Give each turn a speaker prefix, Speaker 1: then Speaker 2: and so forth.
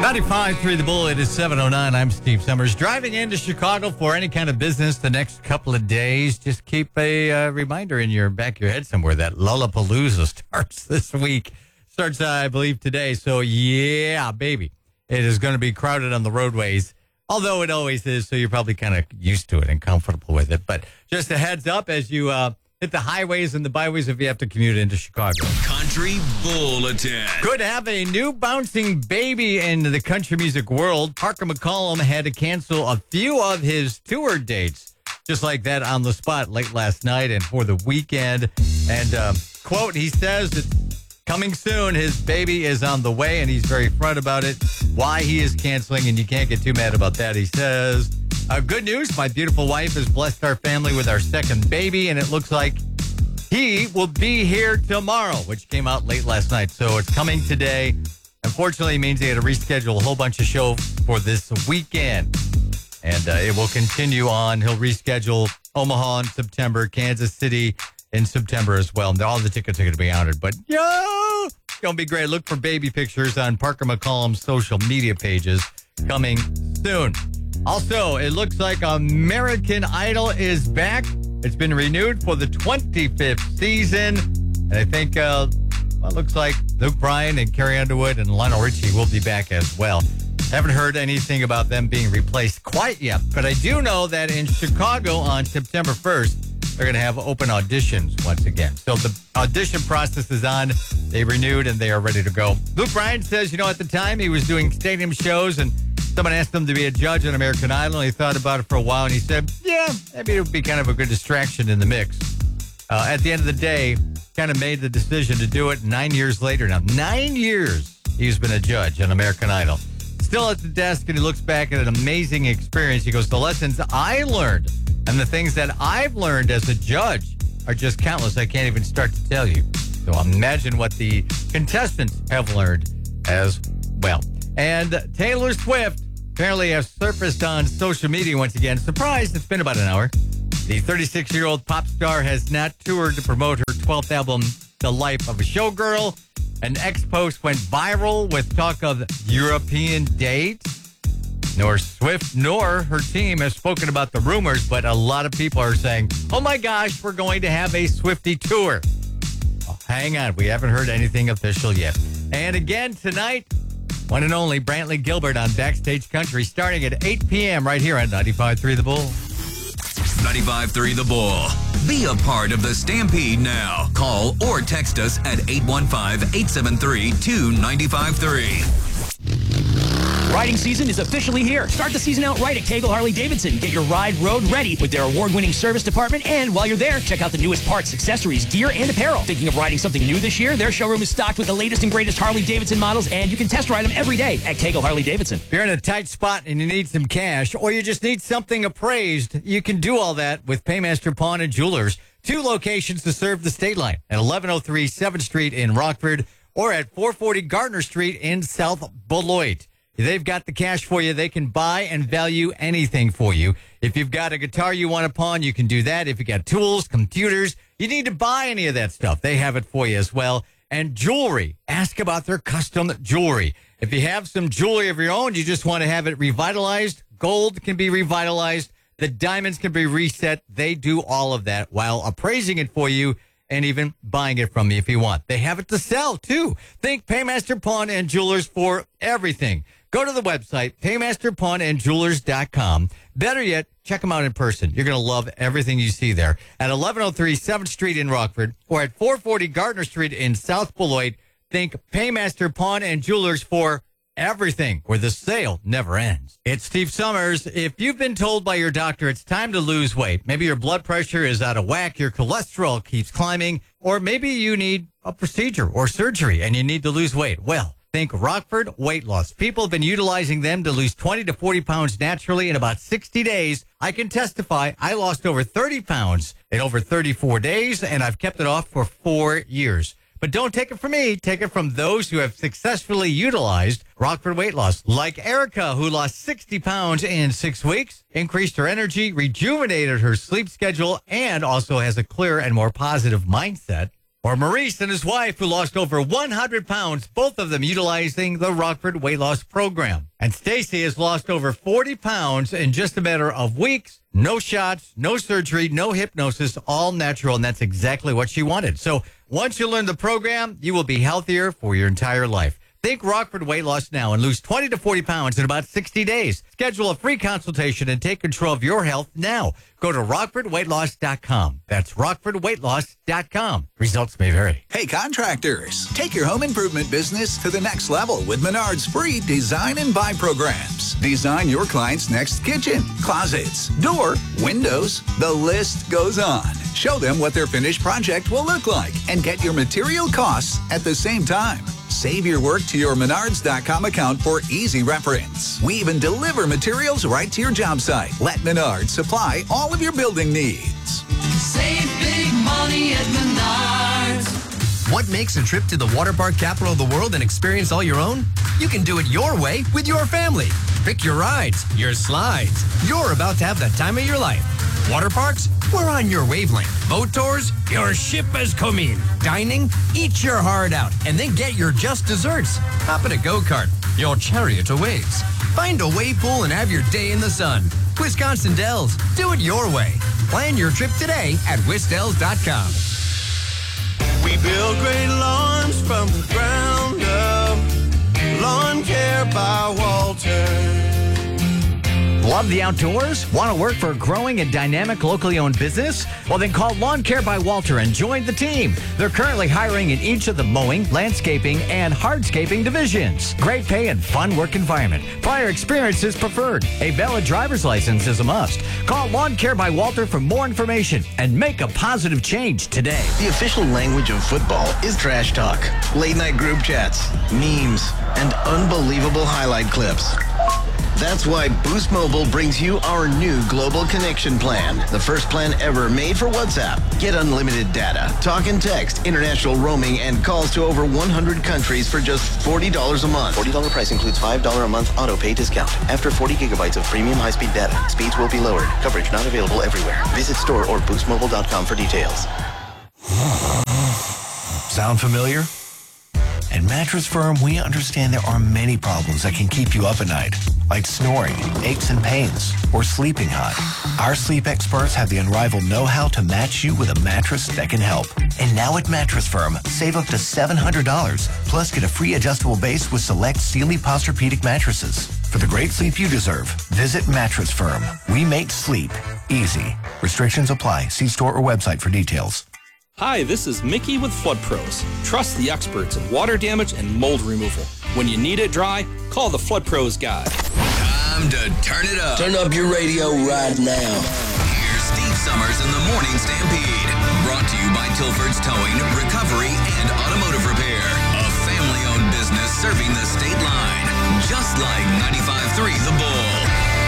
Speaker 1: 95.3 The Bull. It is 7:09. I'm Steve Summers. Driving into Chicago for any kind of business the next couple of days. Just keep a reminder in your back of your head somewhere that Lollapalooza starts this week. Starts, I believe, today. So, yeah, baby. It is going to be crowded on the roadways, although it always is, so you're probably kind of used to it and comfortable with it. But just a heads up as you hit the highways and the byways if you have to commute into Chicago.
Speaker 2: Country Bulletin.
Speaker 1: Could have a new bouncing baby in the country music world. Parker McCollum had to cancel a few of his tour dates, just like that on the spot late last night and for the weekend. And, quote, he says it's coming soon. His baby is on the way, and he's very front about it, why he is canceling, and you can't get too mad about that. He says, good news, my beautiful wife has blessed our family with our second baby, and it looks like he will be here tomorrow, which came out late last night. So it's coming today. Unfortunately, it means he had to reschedule a whole bunch of shows for this weekend. And it will continue on. He'll reschedule Omaha in September, Kansas City in September as well. And all the tickets are going to be honored. But, it's going to be great. Look for baby pictures on Parker McCollum's social media pages coming soon. Also, it looks like American Idol is back. It's been renewed for the 25th season. And I think, it looks like Luke Bryan and Carrie Underwood and Lionel Richie will be back as well. Haven't heard anything about them being replaced quite yet. But I do know that in Chicago on September 1st, they're going to have open auditions once again. So the audition process is on. They renewed and they are ready to go. Luke Bryan says, at the time he was doing stadium shows and someone asked him to be a judge on American Idol. And he thought about it for a while and he said, maybe it would be kind of a good distraction in the mix. At the end of the day, kind of made the decision to do it 9 years later now. 9 years he's been a judge on American Idol. Still at the desk, and he looks back at an amazing experience. He goes, the lessons I learned and the things that I've learned as a judge are just countless. I can't even start to tell you. So imagine what the contestants have learned as well. And Taylor Swift apparently has surfaced on social media once again. Surprise, it's been about an hour. The 36-year-old pop star has not toured to promote her 12th album, The Life of a Showgirl. An ex-post went viral with talk of European dates. Nor Swift nor her team have spoken about the rumors, but a lot of people are saying, oh my gosh, we're going to have a Swiftie tour. Oh, hang on, we haven't heard anything official yet. And again tonight, one and only Brantley Gilbert on Backstage Country starting at 8 p.m. right here on 95.3 The Bull.
Speaker 2: 95.3 The Bull. Be a part of the Stampede now. Call or text us at 815-873-2953.
Speaker 3: Riding season is officially here. Start the season out right at Cagle Harley-Davidson. Get your ride road ready with their award-winning service department. And while you're there, check out the newest parts, accessories, gear, and apparel. Thinking of riding something new this year? Their showroom is stocked with the latest and greatest Harley-Davidson models, and you can test ride them every day at Cagle Harley-Davidson.
Speaker 1: If you're in a tight spot and you need some cash, or you just need something appraised, you can do all that with Paymaster Pawn and Jewelers. 2 locations to serve the state line at 1103 7th Street in Rockford or at 440 Gardner Street in South Beloit. They've got the cash for you. They can buy and value anything for you. If you've got a guitar you want to pawn, you can do that. If you got tools, computers, you need to buy any of that stuff, they have it for you as well. And jewelry. Ask about their custom jewelry. If you have some jewelry of your own, you just want to have it revitalized. Gold can be revitalized. The diamonds can be reset. They do all of that while appraising it for you and even buying it from you if you want. They have it to sell, too. Think Paymaster Pawn and Jewelers for everything. Go to the website, paymasterpawnandjewelers.com. Better yet, check them out in person. You're going to love everything you see there. At 1103 7th Street in Rockford or at 440 Gardner Street in South Beloit, think Paymaster Pawn and Jewelers for everything, where the sale never ends. It's Steve Summers. If you've been told by your doctor it's time to lose weight, maybe your blood pressure is out of whack, your cholesterol keeps climbing, or maybe you need a procedure or surgery and you need to lose weight, well, think Rockford Weight Loss. People have been utilizing them to lose 20 to 40 pounds naturally in about 60 days. I can testify I lost over 30 pounds in over 34 days, and I've kept it off for 4 years. But don't take it from me. Take it from those who have successfully utilized Rockford Weight Loss, like Erica, who lost 60 pounds in 6 weeks, increased her energy, rejuvenated her sleep schedule, and also has a clearer and more positive mindset. Or Maurice and his wife, who lost over 100 pounds, both of them utilizing the Rockford Weight Loss Program. And Stacy has lost over 40 pounds in just a matter of weeks. No shots, no surgery, no hypnosis, all natural. And that's exactly what she wanted. So once you learn the program, you will be healthier for your entire life. Think Rockford Weight Loss now and lose 20 to 40 pounds in about 60 days. Schedule a free consultation and take control of your health now. Go to RockfordWeightLoss.com. That's RockfordWeightLoss.com. Results may vary.
Speaker 4: Hey, contractors, take your home improvement business to the next level with Menard's free Design and Buy programs. Design your client's next kitchen, closets, door, windows. The list goes on. Show them what their finished project will look like and get your material costs at the same time. Save your work to your Menards.com account for easy reference. We even deliver materials right to your job site. Let Menards supply all of your building needs.
Speaker 5: Save big money at Menards.
Speaker 6: What makes a trip to the water park capital of the world an experience all your own? You can do it your way with your family. Pick your rides, your slides. You're about to have the time of your life. Water parks? We're on your wavelength. Boat tours? Your ship has come in. Dining? Eat your heart out and then get your just desserts. Hop in a go-kart. Your chariot awaits. Find a wave pool and have your day in the sun. Wisconsin Dells. Do it your way. Plan your trip today at wisdells.com.
Speaker 7: We build great lawns from the ground up. Lawn Care by Walter.
Speaker 1: Love the outdoors? Want to work for a growing and dynamic locally owned business? Well, then call Lawn Care by Walter and join the team. They're currently hiring in each of the mowing, landscaping, and hardscaping divisions. Great pay and fun work environment. Prior experience is preferred. A valid driver's license is a must. Call Lawn Care by Walter for more information and make a positive change today.
Speaker 8: The official language of football is trash talk, late night group chats, memes, and unbelievable highlight clips. That's why Boost Mobile brings you our new Global Connection plan. The first plan ever made for WhatsApp. Get unlimited data, talk and text, international roaming, and calls to over 100 countries for just $40 a month. $40 price includes $5 a month auto pay discount. After 40 gigabytes of premium high-speed data, speeds will be lowered. Coverage not available everywhere. Visit store or boostmobile.com for details.
Speaker 9: Sound familiar? At Mattress Firm, we understand there are many problems that can keep you up at night, like snoring, aches and pains, or sleeping hot. Our sleep experts have the unrivaled know-how to match you with a mattress that can help. And now at Mattress Firm, save up to $700, plus get a free adjustable base with select Sealy Posturepedic mattresses. For the great sleep you deserve, visit Mattress Firm. We make sleep easy. Restrictions apply. See store or website for details.
Speaker 10: Hi, this is Mickey with Flood Pros. Trust the experts in water damage and mold removal. When you need it dry, call the Flood Pros guy.
Speaker 2: Time to turn it up.
Speaker 11: Turn up your radio right now.
Speaker 2: Here's Steve Summers in the Morning Stampede. Brought to you by Tilford's Towing, Recovery, and Automotive Repair. A family-owned business serving the state line. Just like 95.3 The Bull.